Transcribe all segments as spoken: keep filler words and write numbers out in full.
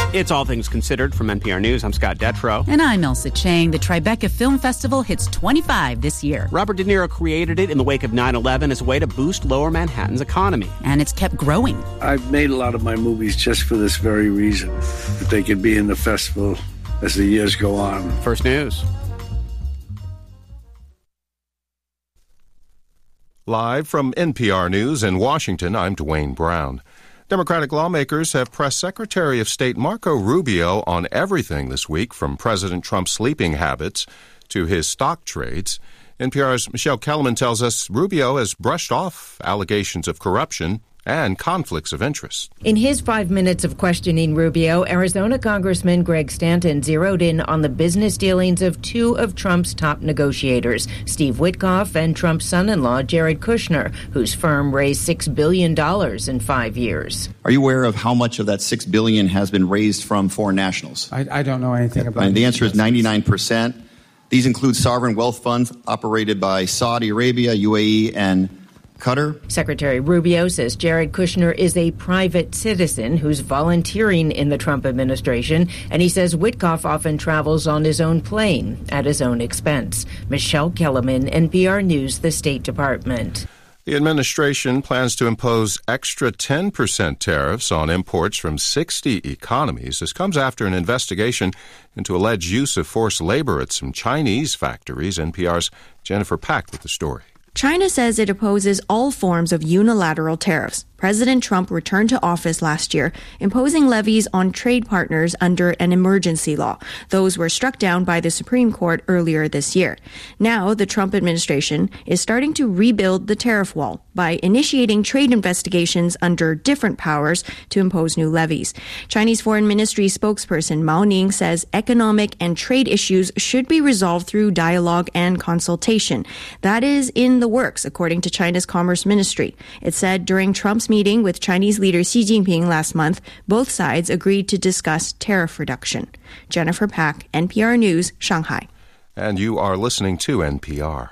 It's All Things Considered from N P R News. I'm Scott Detrow. And I'm Elsa Chang. The Tribeca Film Festival hits twenty-five this year. Robert De Niro created it in the wake of nine eleven as a way to boost Lower Manhattan's economy. And it's kept growing. I've made a lot of my movies just for this very reason, that they could be in the festival as the years go on. First News. Live from N P R News in Washington, I'm Dwayne Brown. Democratic lawmakers have pressed Secretary of State Marco Rubio on everything this week, from President Trump's sleeping habits to his stock trades. N P R's Michelle Kellerman tells us Rubio has brushed off allegations of corruption and conflicts of interest. In his five minutes of questioning Rubio, Arizona Congressman Greg Stanton zeroed in on the business dealings of two of Trump's top negotiators, Steve Witkoff and Trump's son-in-law, Jared Kushner, whose firm raised six billion dollars in five years. Are you aware of how much of that six billion dollars has been raised from foreign nationals? I, I don't know anything about it. And the answer is ninety-nine percent. These include sovereign wealth funds operated by Saudi Arabia, U A E, and Qatar. Secretary Rubio says Jared Kushner is a private citizen who's volunteering in the Trump administration, and he says Witkoff often travels on his own plane at his own expense. Michelle Kellerman, N P R News, the State Department. The administration plans to impose extra ten percent tariffs on imports from sixty economies. This comes after an investigation into alleged use of forced labor at some Chinese factories. N P R's Jennifer Pack with the story. China says it opposes all forms of unilateral tariffs. President Trump returned to office last year, imposing levies on trade partners under an emergency law. Those were struck down by the Supreme Court earlier this year. Now, the Trump administration is starting to rebuild the tariff wall by initiating trade investigations under different powers to impose new levies. Chinese Foreign Ministry spokesperson Mao Ning says economic and trade issues should be resolved through dialogue and consultation. That is in the works, according to China's Commerce Ministry. It said during Trump's meeting with Chinese leader Xi Jinping last month, both sides agreed to discuss tariff reduction. Jennifer Pack, N P R News, Shanghai. And you are listening to N P R.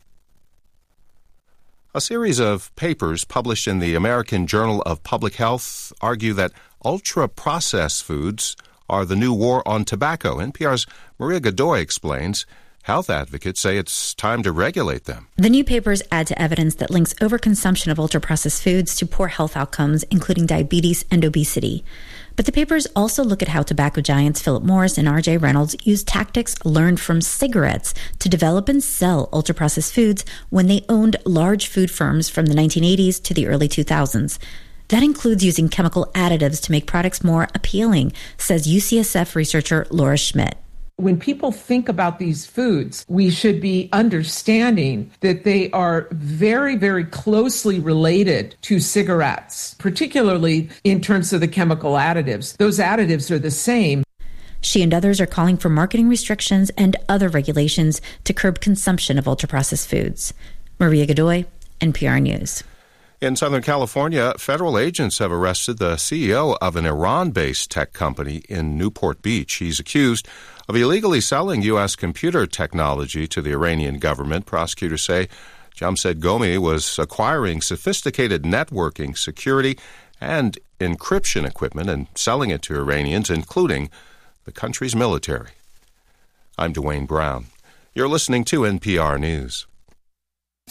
A series of papers published in the American Journal of Public Health argue that ultra-processed foods are the new war on tobacco. N P R's Maria Godoy explains. Health advocates say it's time to regulate them. The new papers add to evidence that links overconsumption of ultra-processed foods to poor health outcomes, including diabetes and obesity. But the papers also look at how tobacco giants Philip Morris and R J Reynolds use tactics learned from cigarettes to develop and sell ultra-processed foods when they owned large food firms from the nineteen eighties to the early two thousands. That includes using chemical additives to make products more appealing, says U C S F researcher Laura Schmidt. When people think about these foods, we should be understanding that they are very, very closely related to cigarettes, particularly in terms of the chemical additives. Those additives are the same. She and others are calling for marketing restrictions and other regulations to curb consumption of ultra-processed foods. Maria Godoy, N P R News. In Southern California, federal agents have arrested the C E O of an Iran-based tech company in Newport Beach. He's accused of illegally selling U S computer technology to the Iranian government. Prosecutors say Jamshed Gomi was acquiring sophisticated networking, security, and encryption equipment and selling it to Iranians, including the country's military. I'm Dwayne Brown. You're listening to N P R News.